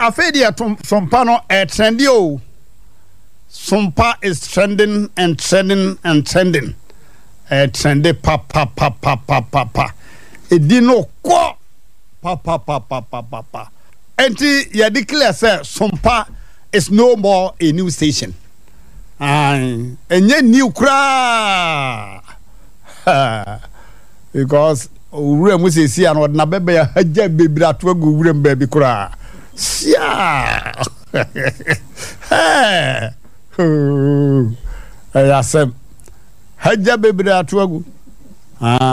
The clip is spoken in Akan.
afedi atom sompa no trendy o. Sompa is trending and trending and trending. Trendy pa. Edino ko pa. Enti ya declare say Sompa is no more a new station. Enye new kra. Because ure mu se si an na bebe ya haja bebira to agu ure mbabi kra. Sia. Ayasem haja bebira to agu.